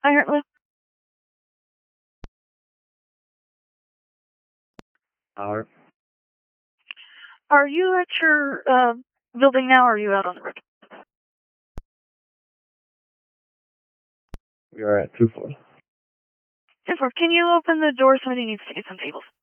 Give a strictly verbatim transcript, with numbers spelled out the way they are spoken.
Ironwood? Hour. Are you at your uh, building now, or are you out on the road? We are at two four. Jennifer, can you open the door? Somebody needs to get some tables.